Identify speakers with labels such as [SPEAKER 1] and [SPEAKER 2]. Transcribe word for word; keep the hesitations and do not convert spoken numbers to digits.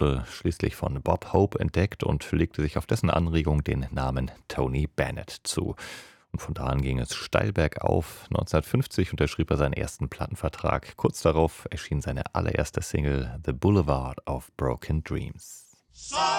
[SPEAKER 1] wurde schließlich von Bob Hope entdeckt und legte sich auf dessen Anregung den Namen Tony Bennett zu. Und von da an ging es steil bergauf. neunzehnhundertfünfzig unterschrieb er seinen ersten Plattenvertrag. Kurz darauf erschien seine allererste Single The Boulevard of Broken Dreams.